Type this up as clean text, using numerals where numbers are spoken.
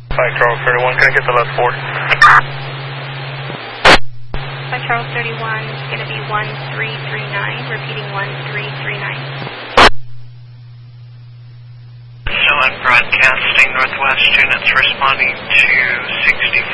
Hi, Charles 31, can I get the last four? By Charles 31, it's going to be 1339, repeating 1339. Someone broadcasting Northwest units responding to 64.